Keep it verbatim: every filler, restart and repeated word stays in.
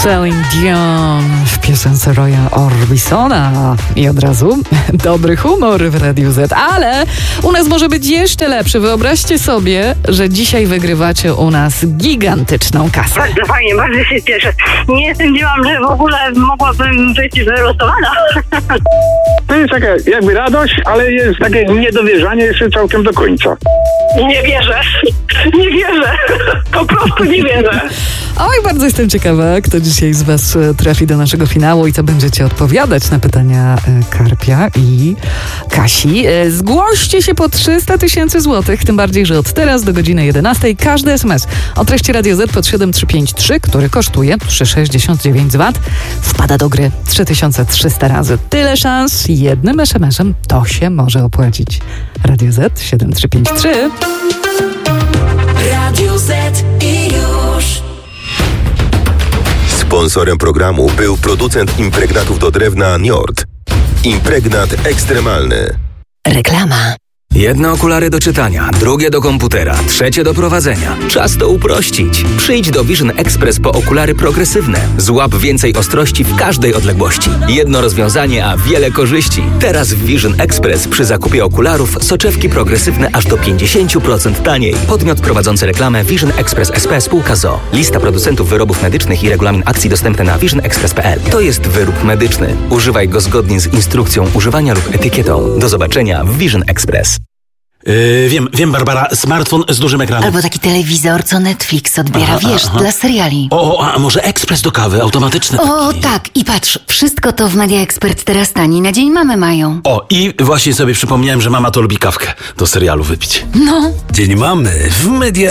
Celine Dion w piosence Roya Orbisona. I od razu dobry humor w Radiu Z, ale u nas może być jeszcze lepszy. Wyobraźcie sobie, że dzisiaj wygrywacie u nas gigantyczną kasę. Bardzo fajnie, bardzo się cieszę. Nie sądziłam, że w ogóle mogłabym być wylosowana. To jest taka jakby radość, ale jest takie niedowierzanie jeszcze całkiem do końca. Nie wierzę. Nie wierzę. Po prostu nie wierzę. Oj, bardzo jestem ciekawa, kto dzisiaj z was trafi do naszego finału i co będziecie odpowiadać na pytania Karpia i Kasi. Zgłoście się po trzysta tysięcy złotych, tym bardziej, że od teraz do godziny jedenastej każdy es em es o treści Radio Z pod siedem trzy pięć trzy, który kosztuje trzy przecinek sześćdziesiąt dziewięć złotych, wpada do gry trzy tysiące trzysta razy. Tyle szans, jednym es em esem to się może opłacić. Radio Z siedem trzy pięć trzy. Radio Z i już. Sponsorem programu był producent impregnatów do drewna Njord. Impregnat ekstremalny. Reklama. Jedne okulary do czytania, drugie do komputera, trzecie do prowadzenia. Czas to uprościć. Przyjdź do Vision Express po okulary progresywne. Złap więcej ostrości w każdej odległości. Jedno rozwiązanie, a wiele korzyści. Teraz w Vision Express przy zakupie okularów soczewki progresywne aż do pięćdziesiąt procent taniej. Podmiot prowadzący reklamę Vision Express S P spółka z o o. Lista producentów wyrobów medycznych i regulamin akcji dostępne na vision express kropka p l. To jest wyrób medyczny. Używaj go zgodnie z instrukcją używania lub etykietą. Do zobaczenia w Vision Express. Yy, wiem, wiem, Barbara, smartfon z dużym ekranem. Albo taki telewizor, co Netflix odbiera, aha, wiesz, aha. dla seriali. O, a może ekspres do kawy, automatyczny O, taki. tak, i patrz, wszystko to w Media Expert teraz taniej, na dzień mamy mają. O, i właśnie sobie przypomniałem, że mama to lubi kawkę do serialu wypić. No. Dzień mamy w Media